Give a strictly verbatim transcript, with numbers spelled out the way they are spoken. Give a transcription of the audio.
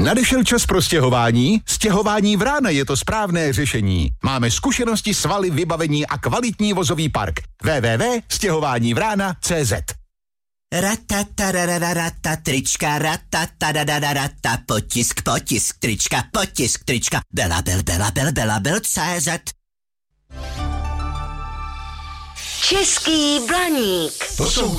Nadešel čas pro stěhování? Stěhování Vrána je to správné řešení. Máme zkušenosti, svaly, vybavení a kvalitní vozový park. w w w tečka stěhování vrána tečka c z Ratatarararata, trička, ratatarararata, potisk, potisk, trička, potisk, trička, bela, bel, bela, bel, bela, bel, C Z. Český Blaník. To jsou